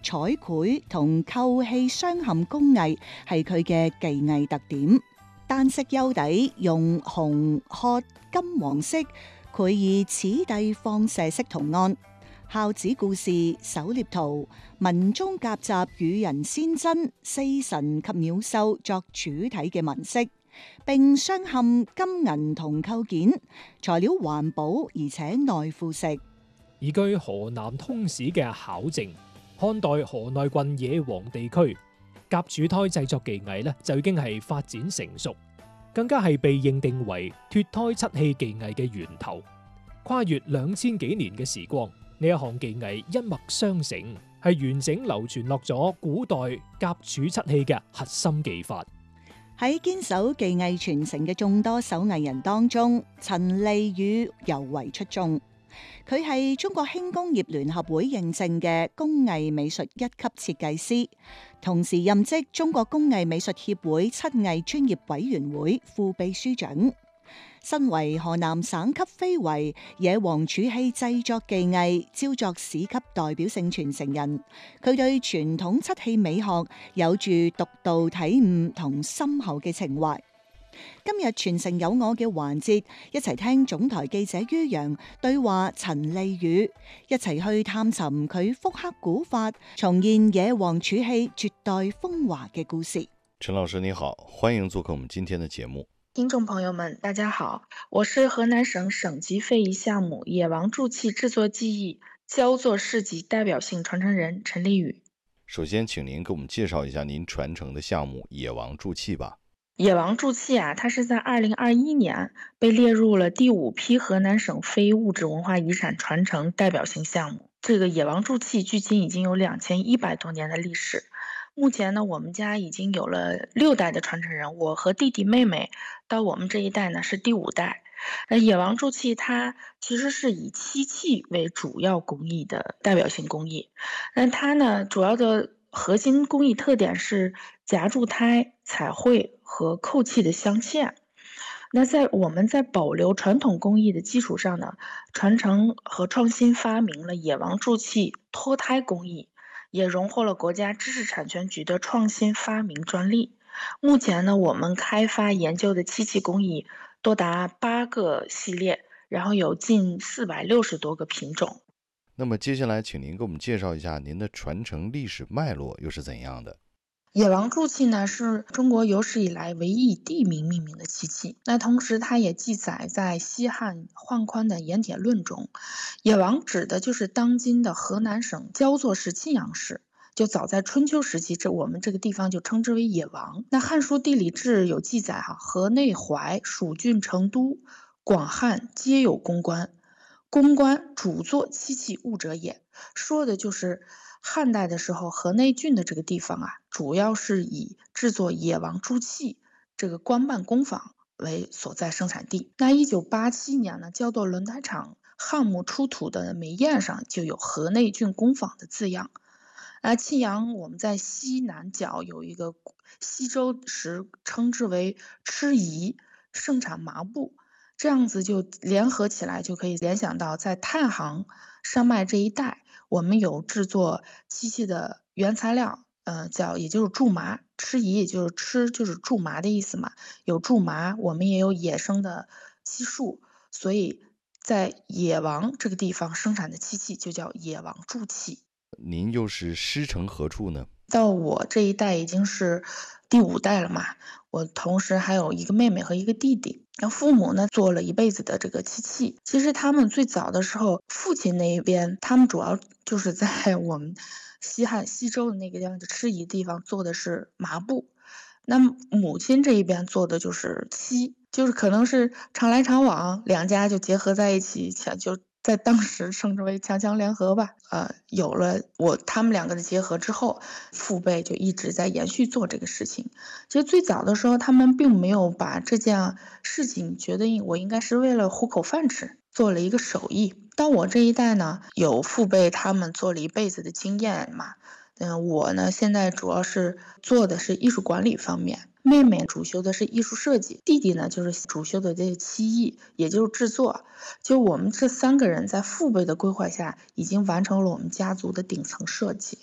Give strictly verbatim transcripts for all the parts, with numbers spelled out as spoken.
彩繪同構器鑲嵌工藝係佢嘅技藝特點。單色釉底用紅、褐、金黃色繪以此地放射式圖案，孝子故事、狩獵圖、文中夾雜與人仙真、四神及鳥獸作主體嘅紋飾，並鑲嵌金銀銅構件，材料環保而且耐腐蝕。 而據河南通史嘅考證，漢代河內郡野黃地區甲柱胎製作技藝咧就已經係發展成熟，更加係被認定為脫胎漆器技藝嘅源頭。跨越兩千幾年嘅時光，呢一項技藝一脈相承，係完整流傳落咗古代甲柱漆器嘅核心技法。 喺堅守技藝傳承嘅眾多手藝人當中，陳利宇尤為出眾。佢係中國輕工業聯合會認證嘅工藝美術一級設計師，同時任職中國工藝美術協會漆藝專業委員會副秘書長。身為河南省級非遺野黃柱器製作技藝焦作市級代表性傳承人，佢對傳統漆器美學有住獨到體悟同深厚嘅情懷。今日傳承有我嘅環節，一齊聽總台記者于洋對話陳利宇，一齊去探尋佢復刻古法，重現野黃柱器絕代風華嘅故事。 陳老師你好，歡迎做客我們今天的節目。 聽眾朋友們大家好，我是河南省省級非遺項目野黃柱器製作技藝焦作市級代表性傳承人陳利宇。 首先請您給我們介紹一下您傳承的項目野黃柱器吧。 野黃柱器啊，它是在二零二一年被列入了第五批河南省非物質文化遺產傳承代表性項目。這個野黃柱器距今已經有兩千一百多年的歷史。目前呢，我們家已經有了六代的傳承人，我和弟弟妹妹到我們這一代呢是第五代。那野黃柱器它其實是以漆器為主要工藝的代表性工藝，那它呢主要的核心工藝特點是夾柱胎、彩繪和扣器的鑲嵌。那在我們在保留傳統工藝的基礎上呢，傳承和創新發明了野黃柱器脫胎工藝，也榮獲了國家知識產權局的創新發明專利。目前呢，我們開發研究的漆器工藝多達八個系列，然後有近四百六十多個品種。 那麼接下來請您給我們介紹一下您的傳承歷史脈絡又是怎樣的？ 野黃柱器呢是中國有史以來唯一以地名命名的漆器，那同時它也記載在西漢宦寬的《鹽鐵論》中。野黃指的就是當今的河南省焦作市沁陽市，就早在春秋時期，這我們這個地方就稱之為野黃。那《漢書地理志》有記載哈，河內淮蜀郡成都廣漢皆有公關，公關主作漆器物者也，說的就是漢代的時候河內郡的這個地方啊，主要是以製作野黃柱器這個官辦工坊為所在生產地。那一九八七年呢，焦作輪胎廠項目出土的煤砚上就有河內郡工坊的字樣。啊，沁陽我們在西南角有一個西周時稱之為郗夷，盛產麻布，這樣子就聯合起來就可以聯想到在太行山脈這一帶，我們有製作漆器的原材料，呃，叫也就是苎麻，郗夷也就是郗就是苎麻的意思嘛，有苎麻，我們也有野生的漆樹，所以在野黃這個地方生產的漆器就叫野黃柱器。 您又是師承何處呢？ 到我這一代已經是第五代了嘛，我同時還有一個妹妹和一個弟弟。那父母呢做了一輩子的這個漆器，其實他們最早的時候，父親那一邊，他們主要就是在我們西漢西周的那個樣的郗夷地方做的是麻布，那母親這一邊做的就是漆，就是可能是常來常往，兩家就結合在一起，就在當時稱之為強強聯合吧。呃，有了我他們兩個的結合之後，父輩就一直在延續做這個事情。其實最早的時候，他們並沒有把這件事情覺得我應該是為了糊口飯吃，做了一個手藝。到我這一代呢，有父輩他們做了一輩子的經驗嘛。嗯，我呢現在主要是做的是藝術管理方面。妹妹主修的是藝術設計，弟弟呢就是主修的這個漆藝，也就是製作。就我們這三個人在父輩的規劃下，已經完成了我們家族的頂層設計。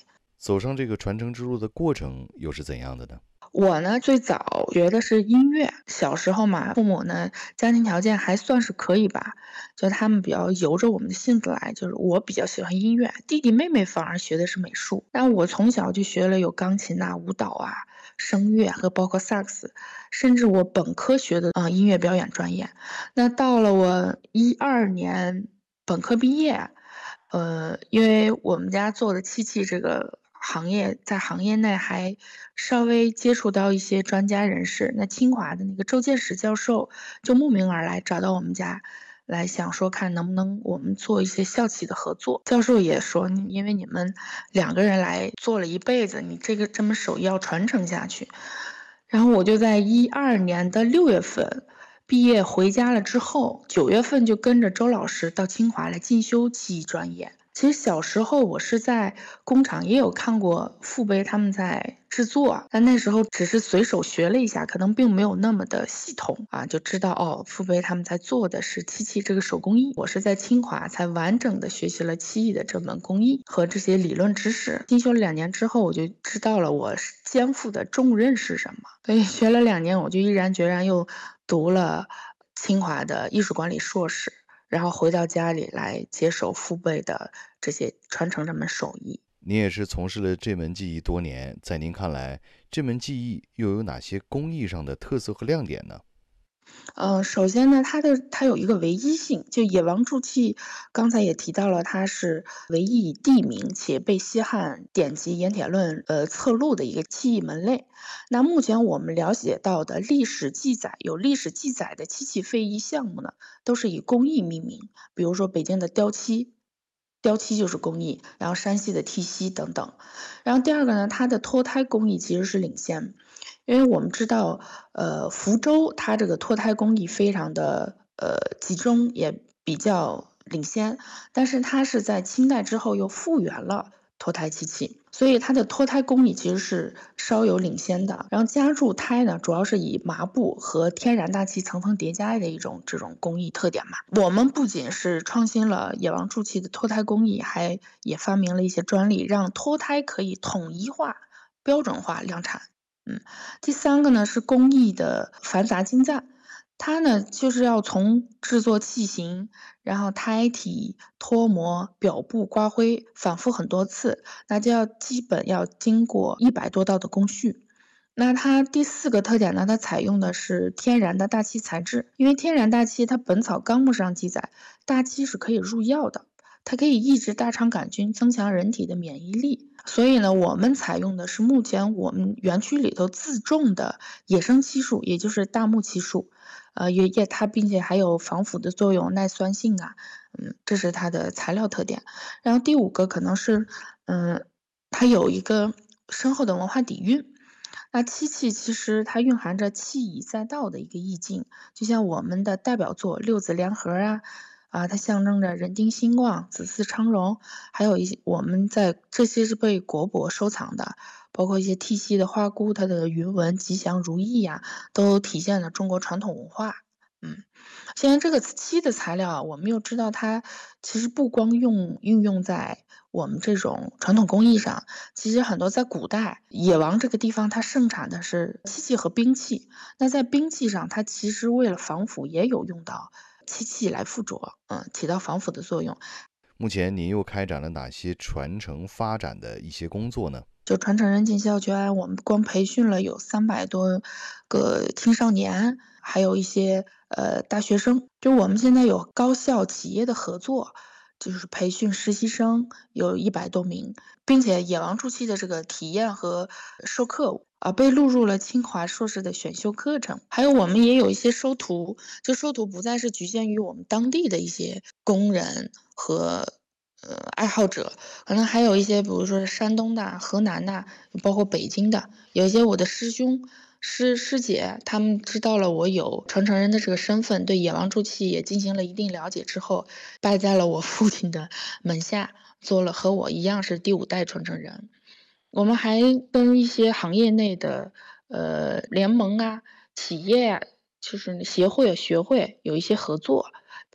走上这个传承之路的过程又是怎样的呢？ 我呢，最早学的是音乐。小时候嘛，父母呢家庭条件还算是可以吧，就他们比较由着我们的性子来。就是我比较喜欢音乐，弟弟妹妹反而学的是美术。但我从小就学了有钢琴啊、舞蹈啊、声乐和包括萨克斯，甚至我本科学的啊、呃音乐表演专业。那到了我一二年本科毕业，呃，因为我们家做的漆器这个行业，在行业内还稍微接触到一些专家人士。那清华的那个周建时教授就慕名而来，找到我们家来，想说看能不能我们做一些校企的合作。教授也说，因为你们两个人来做了一辈子，你这个这门手艺要传承下去。然后我就在一二年的六月份毕业回家了之后，九月份就跟着周老师到清华来进修漆艺专业。其实小时候我是在工厂也有看过父辈他们在制作，但那时候只是随手学了一下，可能并没有那么的系统啊，就知道哦，父辈他们在做的是漆器这个手工艺。我是在清华才完整的学习了漆艺的这门工艺和这些理论知识。进修了两年之后，我就知道了我肩负的重任是什么，所以学了两年，我就毅然决然又读了清华的艺术管理硕士。然后回到家里来接手父辈的这些传承这门手艺。 你也是从事了这门技艺多年，在您看来，这门技艺又有哪些工艺上的特色和亮点呢？ 呃，首先呢，它的它有一个唯一性，就野王铸器，刚才也提到了，它是唯一以地名且被西汉典籍《盐铁论》呃侧录的一个器艺门类。那目前我们了解到的历史记载，有历史记载的漆器非遗项目呢，都是以工艺命名，比如说北京的雕漆。雕漆就是工艺，然后山西的剔锡等等。然后第二个呢，它的脱胎工艺其实是领先，因为我们知道，呃，福州它这个脱胎工艺非常的呃集中，也比较领先，但是它是在清代之后又复原了脱胎漆器，所以它的脱胎工艺其实是稍有领先的。然后加铸胎呢，主要是以麻布和天然大漆层层叠加的一种这种工艺特点嘛。我们不仅是创新了野王铸器的脱胎工艺，还也发明了一些专利，让脱胎可以统一化、标准化量产。嗯，第三个呢是工艺的繁杂精湛，它呢就是要从制作器型，然后胎体、脱模、表布、刮灰，反复很多次，那就要基本要经过一百多道的工序。那它第四个特点呢，它采用的是天然的大漆材质，因为天然大漆它《本草纲目》上记载，大漆是可以入药的。它可以抑制大肠杆菌，增强人体的免疫力。所以呢，我们采用的是目前我们园区里头自种的野生漆树，也就是大木漆树。呃，也也它并且还有防腐的作用、耐酸性啊，嗯，这是它的材料特点。然后第五个可能是，嗯，它有一个深厚的文化底蕴。那漆器其实它蕴含着器以载道的一个意境，就像我们的代表作六字联合啊。啊，它象征着人丁兴旺、子嗣昌荣，还有一些我们在这些是被国博收藏的，包括一些剔锡的花箍，它的云纹吉祥如意呀、都体现了中国传统文化。嗯，现在这个漆的材料啊，我们又知道它其实不光用运用在我们这种传统工艺上，其实很多在古代野王这个地方，它盛产的是漆器和兵器。那在兵器上，它其实为了防腐也有用到漆器来附着，嗯，起到防腐的作用。 目前您又开展了哪些传承发展的一些工作呢？ 就传承人进校园，我们光培训了有三百多个青少年，还有一些呃大学生。就我们现在有高校企业的合作，就是培训实习生有一百多名，并且野王铸器的这个体验和授课啊被录入了清华硕士的选修课程。还有我们也有一些收徒，这收徒不再是局限于我们当地的一些工人和呃爱好者，可能还有一些，比如说山东的、河南的，包括北京的，有一些我的师兄、师师姐，他们知道了我有传承人的这个身份，对野王铸器也进行了一定了解之后，拜在了我父亲的门下，做了和我一样是第五代传承人。我们还跟一些行业内的呃联盟啊、企业啊，就是协会、学会有一些合作。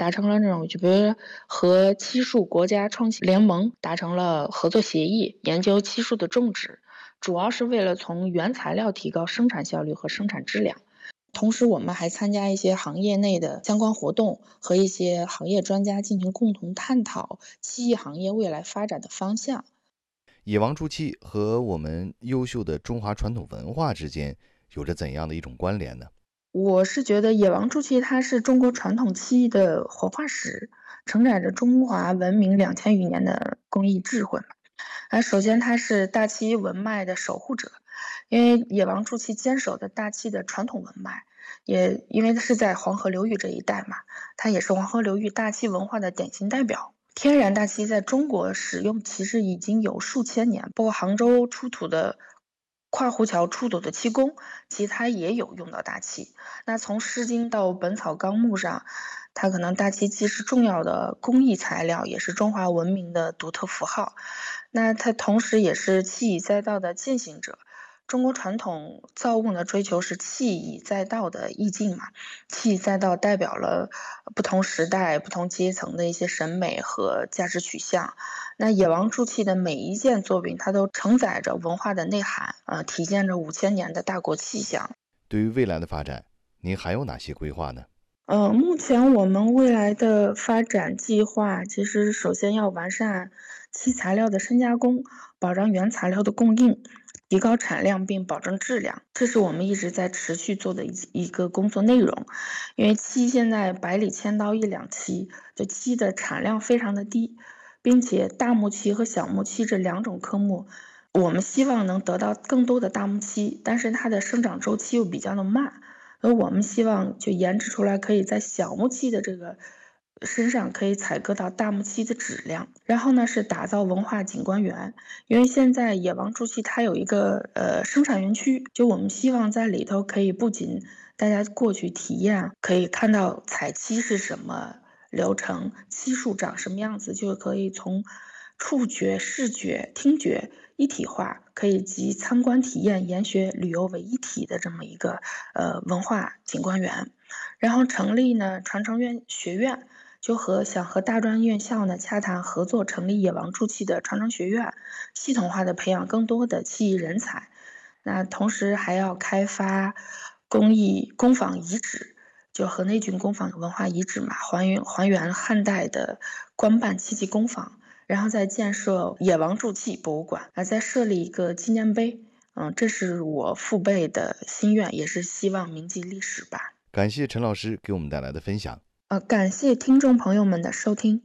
达成了那种就比如和漆树国家创新联盟达成了合作协议，研究漆树的种植，主要是为了从原材料提高生产效率和生产质量。同时我们还参加一些行业内的相关活动，和一些行业专家进行共同探讨漆艺行业未来发展的方向。 野王铸器和我们优秀的中华传统文化之间有着怎样的一种关联呢？ 我是觉得野王铸器它是中国传统漆艺的活化石，承载着中华文明两千余年的工艺智慧嘛。啊，首先它是大漆文脉的守护者，因为野王铸器坚守的大漆的传统文脉，也因为是在黄河流域这一带嘛，它也是黄河流域大漆文化的典型代表。天然大漆在中国使用其实已经有数千年，包括杭州出土的跨湖桥出土的漆工，其实它也有用到大漆。那从《诗经》到《本草纲目》上，它可能大漆既是重要的工艺材料，也是中华文明的独特符号。那它同时也是器以载道的践行者。中国传统造物呢，追求是器以载道的意境嘛，器以载道代表了不同时代、不同阶层的一些审美和价值取向。那野王铸器的每一件作品，它都承载着文化的内涵，呃，体现着五千年的大国气象。 对于未来的发展，您还有哪些规划呢？ 呃，目前我们未来的发展计划，其实首先要完善漆材料的深加工，保障原材料的供应，提高产量并保证质量，这是我们一直在持续做的一一个工作内容。因为漆现在百里千刀一两漆，就漆的产量非常的低，并且大木漆和小木漆这两种科目，我们希望能得到更多的大木漆，但是它的生长周期又比较的慢。而我们希望就研制出来可以在小木漆的这个身上可以采割到大木漆的质量。然后呢是打造文化景观园，因为现在野王铸器它有一个呃生产园区，就我们希望在里头可以不仅大家过去体验，可以看到采漆是什么流程，漆树长什么样子，就可以从触觉、视觉、听觉一体化，可以集参观体验、研学、旅游为一体的这么一个呃文化景观园。然后成立呢传承院学院，就和想和大专院校呢洽谈合作，成立野王铸器的传承学院，系统化的培养更多的器艺人才。那同时还要开发工艺工坊遗址，就河内郡工坊文化遗址嘛，还原还原汉代的官办漆器工坊。然后再建设野王铸器博物馆，啊，再设立一个纪念碑，嗯，这是我父辈的心愿，也是希望铭记历史吧。 感谢陈老师给我们带来的分享。 呃，感谢听众朋友们的收听。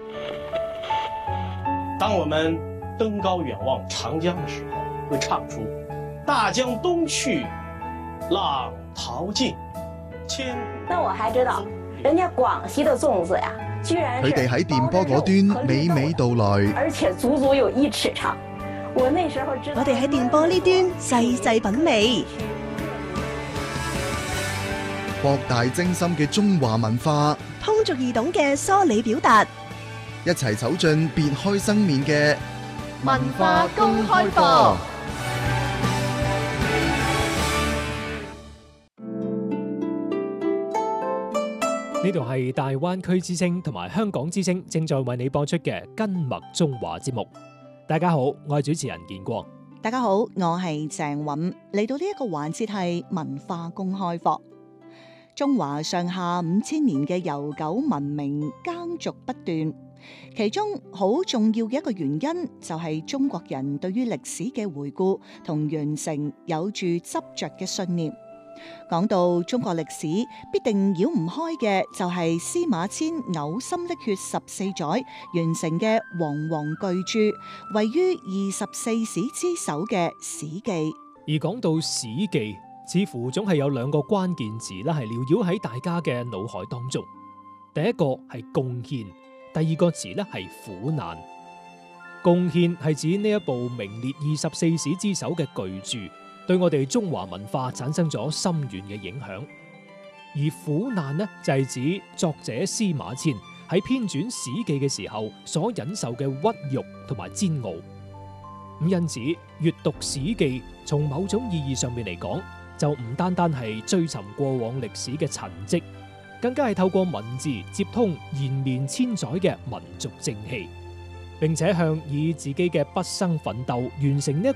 当我们登高远望长江的时候，会唱出“大江东去，浪淘尽，千古”。 那我还知道，人家廣西的粽子呀。 佢哋喺電波嗰端娓娓道來， 而且足足有一尺長。我那時候知道， 我哋喺電波呢端細細品味， 博大精深嘅中華文化， 通俗易懂嘅梳理表達， 一齊走進別開生面嘅文化公開課。 呢度係大灣區之聲同埋香港之聲正在為你播出嘅跟麥中華節目。大家好，我係主持人建光。 大家好，我係鄭韻。嚟到呢一個環節係文化公開課。中華上下五千年嘅悠久文明耕俗不斷，其中好重要嘅一個原因就係中國人對於歷史嘅回顧同完成有住執着嘅信念。講到中國歷史，必定繞唔開嘅就係司馬遷嘔心瀝血十四載完成嘅煌煌巨著，位於二十四史之首嘅《史記》。 而講到《史記》，似乎總係有兩個關鍵字啦，係繚繞喺大家嘅腦海當中。第一個係貢獻，第二個詞咧係苦難。貢獻係指呢一部名列二十四史之首嘅巨著，對我哋中華文化產生咗深遠嘅影響。而苦難呢，就係指作者司馬遷喺編纂《史記》嘅時候所忍受嘅屈辱同埋煎熬。咁因此，閱讀《史記》從某種意義上面嚟講，就唔單單係追尋過往歷史嘅陳跡， 更加係透過文字接通延綿千載嘅民族正氣，並且向以自己嘅畢生奮鬥完成呢一